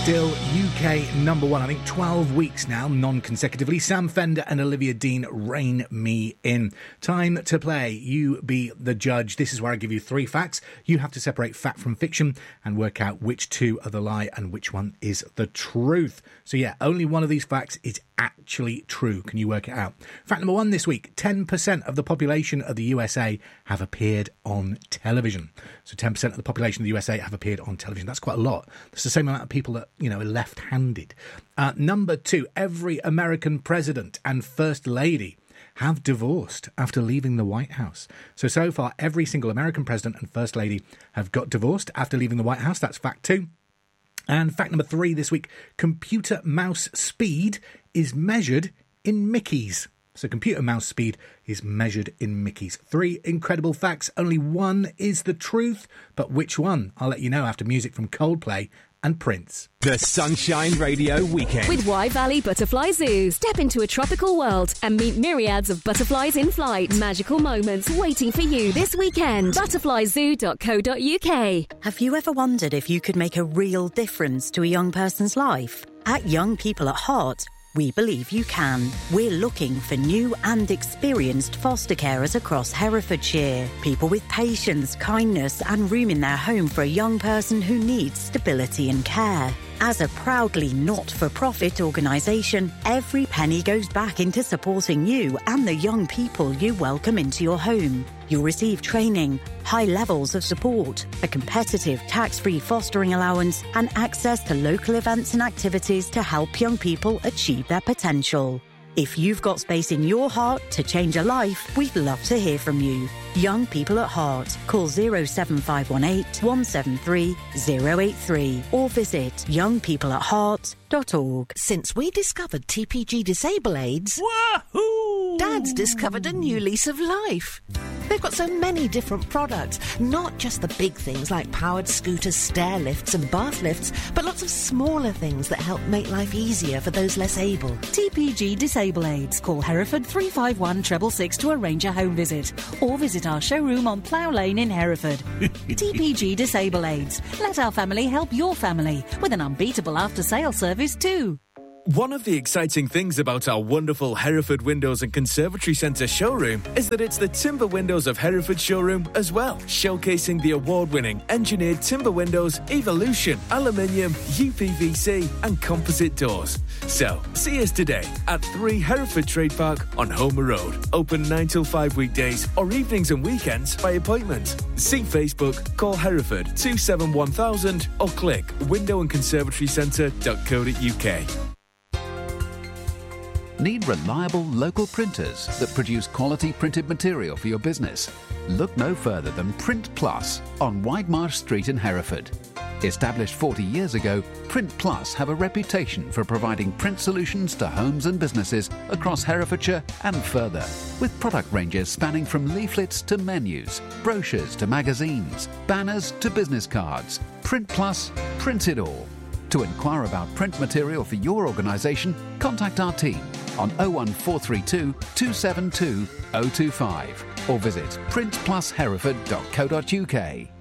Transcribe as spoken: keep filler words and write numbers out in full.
still U K number one. I think twelve weeks now, non-consecutively. Sam Fender and Olivia Dean, Rein Me In. Time to play You Be the Judge. This is where I give you three facts. You have to separate fact from fiction and work out which two are the lie and which one is the truth. So yeah, only one of these facts is actually true. Can you work it out? Fact number one this week, ten percent of the population of the U S A have appeared on television. So ten percent of the population of the U S A have appeared on television. That's quite a lot. That's the same amount of people that, you know, are left-handed. Uh, number two, every American president and first lady have divorced after leaving the White House. So, so far, every single American president and first lady have got divorced after leaving the White House. That's fact two. And fact number three this week, computer mouse speed is measured in Mickeys. So computer mouse speed is measured in Mickeys. Three incredible facts. Only one is the truth. But which one? I'll let you know after music from Coldplay and Prince. The Sunshine Radio Weekend. With Wye Valley Butterfly Zoo. Step into a tropical world and meet myriads of butterflies in flight. Magical moments waiting for you this weekend. butterfly zoo dot co dot uk. Have you ever wondered if you could make a real difference to a young person's life? At Young People at Heart, we believe you can. We're looking for new and experienced foster carers across Herefordshire. People with patience, kindness and room in their home for a young person who needs stability and care. As a proudly not-for-profit organisation, every penny goes back into supporting you and the young people you welcome into your home. You'll receive training, high levels of support, a competitive tax-free fostering allowance and access to local events and activities to help young people achieve their potential. If you've got space in your heart to change a life, we'd love to hear from you. Young People at Heart. Call oh seven five one eight, one seven three, oh eight three or visit young people at heart dot org. Since we discovered T P G Disable Aids, Wahoo! Dad's discovered a new lease of life. They've got so many different products, not just the big things like powered scooters, stair lifts and bath lifts, but lots of smaller things that help make life easier for those less able. T P G Disable Aids. Call Hereford three five one, six six six to arrange a home visit or visit our showroom on Plough Lane in Hereford. T P G Disable Aids. Let our family help your family with an unbeatable after-sale service too. One of the exciting things about our wonderful Hereford Windows and Conservatory Centre showroom is that it's the Timber Windows of Hereford showroom as well, showcasing the award-winning engineered timber windows, Evolution, aluminium, U P V C and composite doors. So, see us today at three Hereford Trade Park on Homer Road. Open nine till five weekdays or evenings and weekends by appointment. See Facebook, call Hereford two seven one thousand or click window and conservatory centre dot co dot uk. Need reliable local printers that produce quality printed material for your business? Look no further than Print Plus on Widemarsh Street in Hereford. Established forty years ago, Print Plus have a reputation for providing print solutions to homes and businesses across Herefordshire and further, with product ranges spanning from leaflets to menus, brochures to magazines, banners to business cards. Print Plus, print it all. To inquire about print material for your organisation, contact our team on oh one four three two, two seven two, oh two five or visit print plus hereford dot co dot uk.